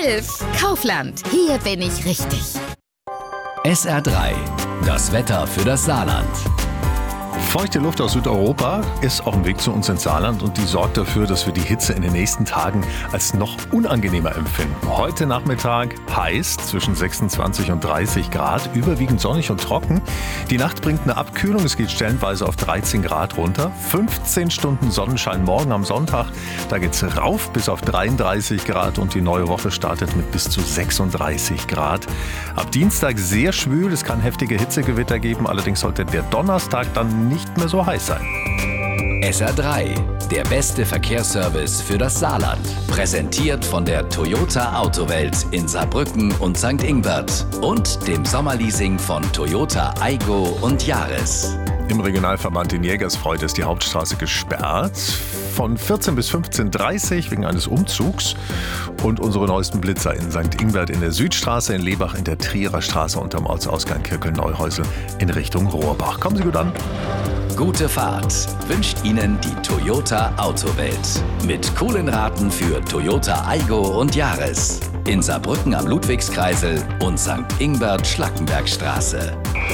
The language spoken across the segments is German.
12. Kaufland. Hier bin ich richtig. SR3. Das Wetter für das Saarland. Feuchte Luft aus Südeuropa ist auf dem Weg zu uns ins Saarland und die sorgt dafür, dass wir die Hitze in den nächsten Tagen als noch unangenehmer empfinden. Heute Nachmittag heiß, zwischen 26 und 30 Grad, überwiegend sonnig und trocken. Die Nacht bringt eine Abkühlung, es geht stellenweise auf 13 Grad runter. 15 Stunden Sonnenschein morgen am Sonntag, da geht's rauf bis auf 33 Grad und die neue Woche startet mit bis zu 36 Grad. Ab Dienstag sehr schwül, es kann heftige Hitzegewitter geben, allerdings sollte der Donnerstag dann nicht mehr so heiß sein. SR3, der beste Verkehrsservice für das Saarland. Präsentiert von der Toyota Autowelt in Saarbrücken und St. Ingbert und dem Sommerleasing von Toyota Aygo und Yaris. Im Regionalverband in Jägersfreund ist die Hauptstraße gesperrt. Von 14 bis 15:30 Uhr wegen eines Umzugs. Und unsere neuesten Blitzer in St. Ingbert in der Südstraße, in Lebach in der Trierer Straße und am Ortsausgang Kirkel-Neuhäusel in Richtung Rohrbach. Kommen Sie gut an. Gute Fahrt wünscht Ihnen die Toyota Autowelt. Mit coolen Raten für Toyota Aygo und Yaris. In Saarbrücken am Ludwigskreisel und St. Ingbert-Schlackenbergstraße.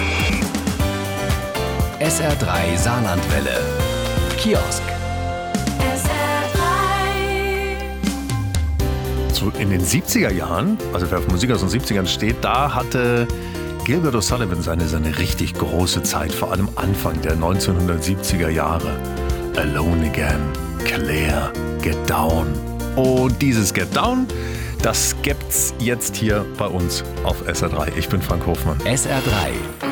SR3 Saarlandwelle. Kiosk. In den 70er Jahren, also wer auf Musik aus den 70ern steht, da hatte Gilbert O'Sullivan seine richtig große Zeit, vor allem Anfang der 1970er Jahre. Alone Again, Claire, Get Down. Und dieses Get Down, das gibt's jetzt hier bei uns auf SR3. Ich bin Frank Hofmann. SR3.